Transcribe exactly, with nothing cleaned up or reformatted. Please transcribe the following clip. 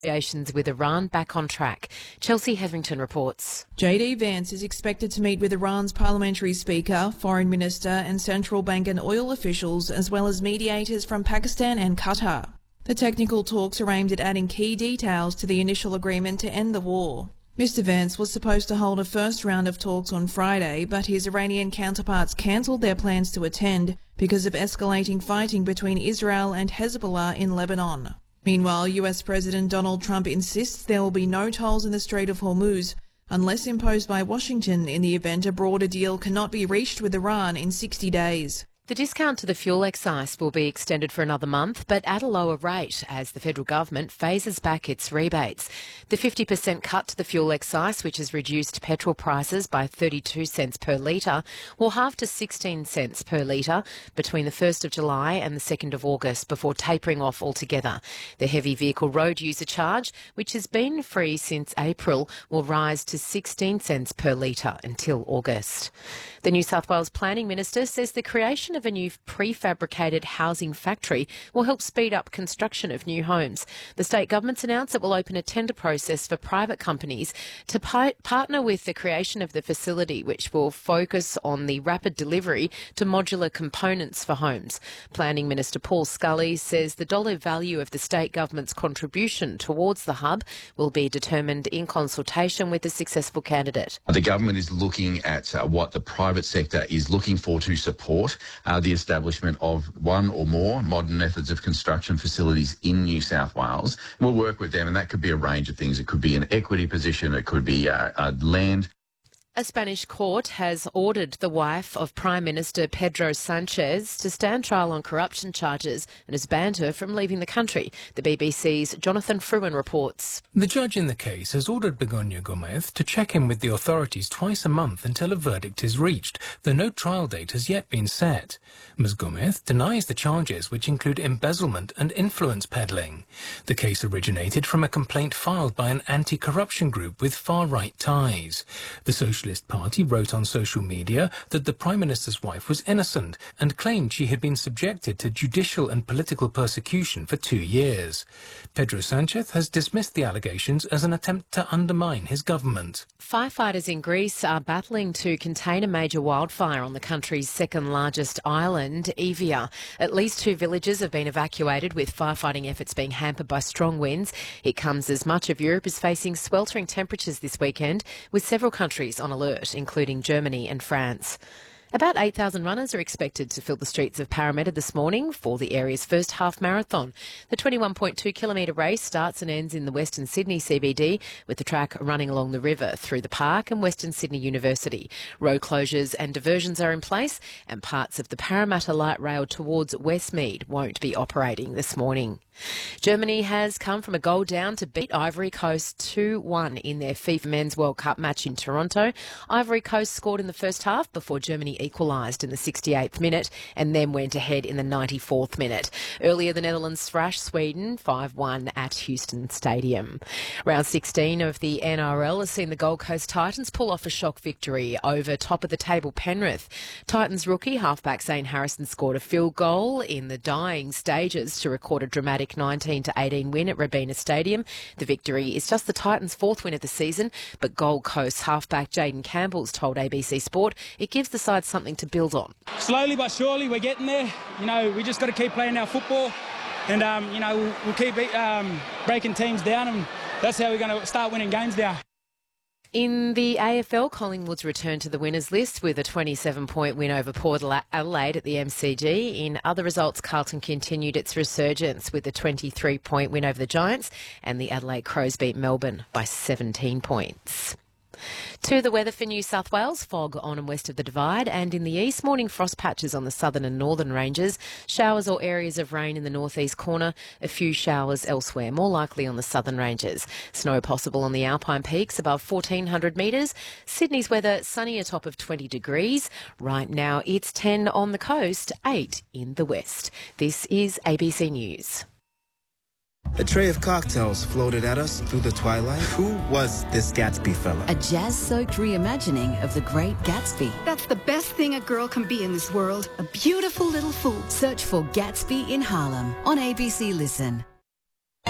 Negotiations with Iran back on track. Chelsea Hetherington reports. J D Vance is expected to meet with Iran's parliamentary speaker, foreign minister and central bank and oil officials, as well as mediators from Pakistan and Qatar. The technical talks are aimed at adding key details to the initial agreement to end the war. Mister Vance was supposed to hold a first round of talks on Friday, but his Iranian counterparts cancelled their plans to attend because of escalating fighting between Israel and Hezbollah in Lebanon. Meanwhile, U S President Donald Trump insists there will be no tolls in the Strait of Hormuz unless imposed by Washington in the event a broader deal cannot be reached with Iran in sixty days. The discount to the fuel excise will be extended for another month, but at a lower rate as the federal government phases back its rebates. The fifty percent cut to the fuel excise, which has reduced petrol prices by thirty-two cents per litre, will halve to sixteen cents per litre between the first of July and the second of August before tapering off altogether. The heavy vehicle road user charge, which has been free since April, will rise to sixteen cents per litre until August. The New South Wales Planning Minister says the creation of a new prefabricated housing factory will help speed up construction of new homes. The state government's announced it will open a tender process for private companies to pi- partner with the creation of the facility, which will focus on the rapid delivery to modular components for homes. Planning Minister Paul Scully says the dollar value of the state government's contribution towards the hub will be determined in consultation with the successful candidate. The government is looking at uh, what the private sector is looking for to support uh, the establishment of one or more modern methods of construction facilities in New South Wales. We'll work with them, and that could be a range of things. It could be an equity position, it could be uh, uh, land. A Spanish court has ordered the wife of Prime Minister Pedro Sanchez to stand trial on corruption charges and has banned her from leaving the country. The B B C's Jonathan Fruin reports. The judge in the case has ordered Begoña Gómez to check in with the authorities twice a month until a verdict is reached, though no trial date has yet been set. Miz Gómez denies the charges, which include embezzlement and influence peddling. The case originated from a complaint filed by an anti-corruption group with far-right ties. The Socialist Party wrote on social media that the Prime Minister's wife was innocent and claimed she had been subjected to judicial and political persecution for two years. Pedro Sanchez has dismissed the allegations as an attempt to undermine his government. Firefighters in Greece are battling to contain a major wildfire on the country's second largest island, Evia. At least two villages have been evacuated, with firefighting efforts being hampered by strong winds. It comes as much of Europe is facing sweltering temperatures this weekend, with several countries on alert, including Germany and France. About eight thousand runners are expected to fill the streets of Parramatta this morning for the area's first half marathon. The twenty-one point two kilometre race starts and ends in the Western Sydney C B D, with the track running along the river through the park and Western Sydney University. Road closures and diversions are in place, and parts of the Parramatta Light Rail towards Westmead won't be operating this morning. Germany has come from a goal down to beat Ivory Coast two one in their FIFA Men's World Cup match in Toronto. Ivory Coast scored in the first half before Germany equalised in the sixty-eighth minute and then went ahead in the ninety-fourth minute. Earlier, the Netherlands thrashed Sweden five one at Houston Stadium. Round sixteen of the N R L has seen the Gold Coast Titans pull off a shock victory over top-of-the-table Penrith. Titans rookie halfback Zane Harrison scored a field goal in the dying stages to record a dramatic nineteen to eighteen win at Robina Stadium. The victory is just the Titans' fourth win of the season, but Gold Coast halfback Jaden Campbell's told A B C Sport it gives the side something to build on. Slowly but surely we're getting there. You know, we just got to keep playing our football, and um, you know, we'll, we'll keep um, breaking teams down, and that's how we're going to start winning games now. In the A F L, Collingwood's returned to the winners list with a twenty-seven point win over Port Adelaide at the M C G. In other results, Carlton continued its resurgence with a twenty-three point win over the Giants, and the Adelaide Crows beat Melbourne by seventeen points. To the weather for New South Wales, fog on and west of the Divide, and in the east, morning frost patches on the southern and northern ranges, showers or areas of rain in the northeast corner, a few showers elsewhere, more likely on the southern ranges. Snow possible on the Alpine peaks above fourteen hundred metres. Sydney's weather sunny atop of twenty degrees. Right now it's ten on the coast, eight in the west. This is A B C News. A tray of cocktails floated at us through the twilight. Who was this Gatsby fella? A jazz-soaked reimagining of the Great Gatsby. That's the best thing a girl can be in this world. A beautiful little fool. Search for Gatsby in Harlem on A B C Listen.